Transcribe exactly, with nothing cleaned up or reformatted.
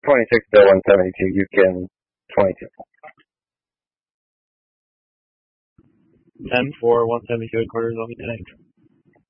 twenty-six bill one seventy-two, you can twenty-two. ten for one seventy-two and quarters on me today.